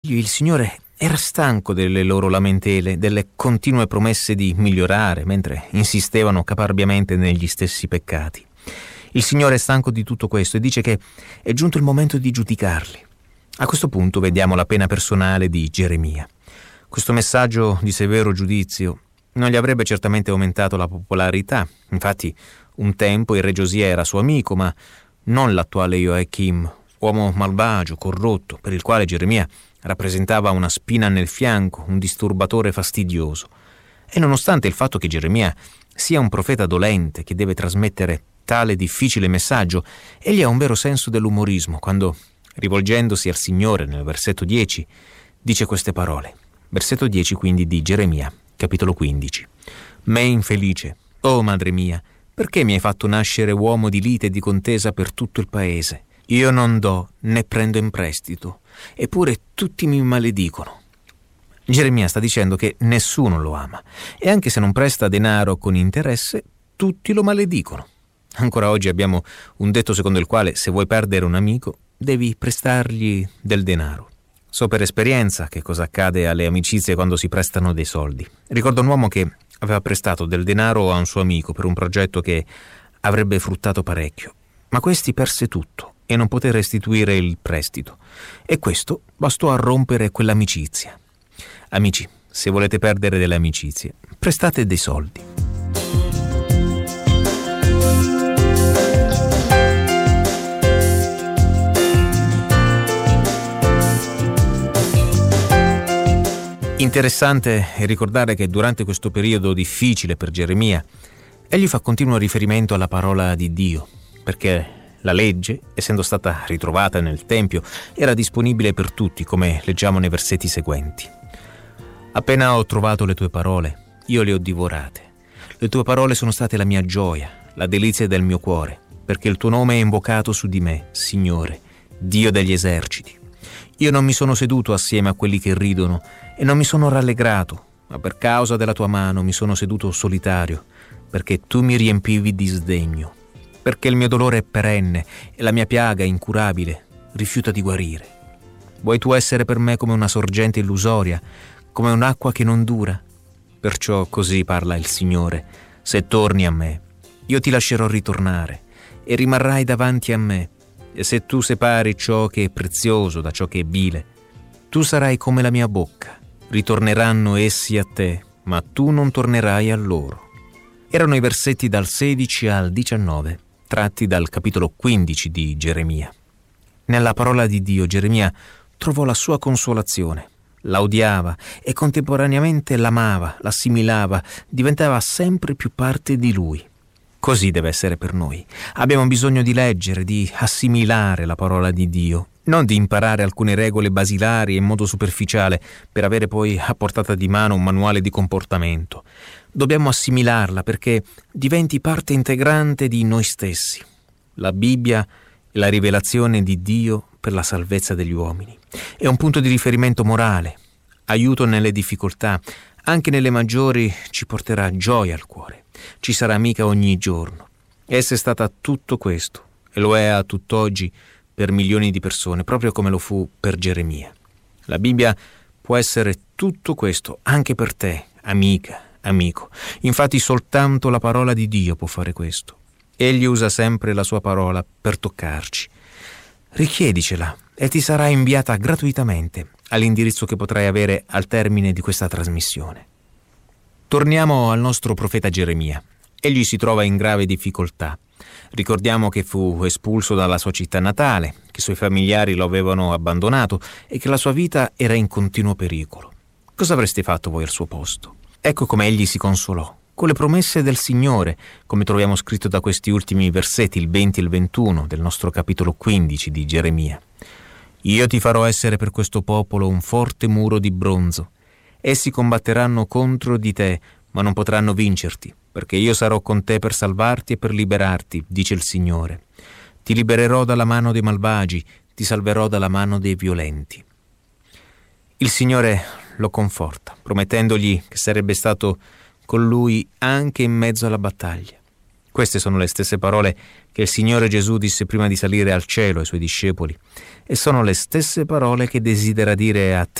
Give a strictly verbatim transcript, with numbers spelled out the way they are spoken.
Il Signore era stanco delle loro lamentele, delle continue promesse di migliorare, mentre insistevano caparbiamente negli stessi peccati. Il Signore è stanco di tutto questo e dice che è giunto il momento di giudicarli. A questo punto vediamo la pena personale di Geremia. Questo messaggio di severo giudizio non gli avrebbe certamente aumentato la popolarità. Infatti, un tempo il re Giosia era suo amico, ma non l'attuale Joachim, uomo malvagio, corrotto, per il quale Geremia rappresentava una spina nel fianco, un disturbatore fastidioso. E nonostante il fatto che Geremia sia un profeta dolente che deve trasmettere tale difficile messaggio, egli ha un vero senso dell'umorismo quando, rivolgendosi al Signore nel versetto dieci, dice queste parole. Versetto dieci quindi di Geremia, capitolo quindici. Me infelice, oh madre mia, perché mi hai fatto nascere uomo di lite e di contesa per tutto il paese? Io non do né prendo in prestito, eppure tutti mi maledicono. Geremia sta dicendo che nessuno lo ama e anche se non presta denaro con interesse, tutti lo maledicono. Ancora oggi abbiamo un detto secondo il quale se vuoi perdere un amico devi prestargli del denaro. So per esperienza che cosa accade alle amicizie quando si prestano dei soldi. Ricordo un uomo che aveva prestato del denaro a un suo amico per un progetto che avrebbe fruttato parecchio, ma questi perse tutto e non poté restituire il prestito. E questo bastò a rompere quell'amicizia. Amici, se volete perdere delle amicizie, prestate dei soldi. Interessante è ricordare che durante questo periodo difficile per Geremia, egli fa continuo riferimento alla parola di Dio, perché la legge, essendo stata ritrovata nel Tempio, era disponibile per tutti, come leggiamo nei versetti seguenti. Appena ho trovato le tue parole, io le ho divorate. Le tue parole sono state la mia gioia, la delizia del mio cuore, perché il tuo nome è invocato su di me, Signore, Dio degli eserciti. Io non mi sono seduto assieme a quelli che ridono e non mi sono rallegrato, ma per causa della tua mano mi sono seduto solitario, perché tu mi riempivi di sdegno. Perché il mio dolore è perenne e la mia piaga incurabile rifiuta di guarire. Vuoi tu essere per me come una sorgente illusoria, come un'acqua che non dura? Perciò così parla il Signore: se torni a me, io ti lascerò ritornare e rimarrai davanti a me. E se tu separi ciò che è prezioso da ciò che è vile, tu sarai come la mia bocca. Ritorneranno essi a te, ma tu non tornerai a loro. Erano i versetti dal sedici al diciannove, tratti dal capitolo quindici di Geremia. Nella parola di Dio Geremia trovò la sua consolazione, la odiava e contemporaneamente l'amava, l'assimilava, diventava sempre più parte di lui. Così deve essere per noi. Abbiamo bisogno di leggere, di assimilare la parola di Dio, non di imparare alcune regole basilari in modo superficiale per avere poi a portata di mano un manuale di comportamento. Dobbiamo assimilarla perché diventi parte integrante di noi stessi. La Bibbia è la rivelazione di Dio per la salvezza degli uomini. È un punto di riferimento morale, aiuto nelle difficoltà, anche nelle maggiori ci porterà gioia al cuore. Ci sarà amica ogni giorno. Essa è stata tutto questo e lo è a tutt'oggi per milioni di persone, proprio come lo fu per Geremia. La Bibbia può essere tutto questo anche per te, amica, amico. Infatti soltanto la parola di Dio può fare questo. Egli usa sempre la sua parola per toccarci. Richiedicela e ti sarà inviata gratuitamente all'indirizzo che potrai avere al termine di questa trasmissione. Torniamo al nostro profeta Geremia. Egli si trova in grave difficoltà. Ricordiamo che fu espulso dalla sua città natale, che i suoi familiari lo avevano abbandonato e che la sua vita era in continuo pericolo. Cosa avreste fatto voi al suo posto? Ecco come egli si consolò, con le promesse del Signore, come troviamo scritto da questi ultimi versetti, il venti e il ventuno del nostro capitolo quindici di Geremia. Io ti farò essere per questo popolo un forte muro di bronzo. Essi combatteranno contro di te, ma non potranno vincerti, perché io sarò con te per salvarti e per liberarti, dice il Signore. Ti libererò dalla mano dei malvagi, ti salverò dalla mano dei violenti. Il Signore lo conforta, promettendogli che sarebbe stato con lui anche in mezzo alla battaglia. Queste sono le stesse parole che il Signore Gesù disse prima di salire al cielo ai suoi discepoli, e sono le stesse parole che desidera dire a te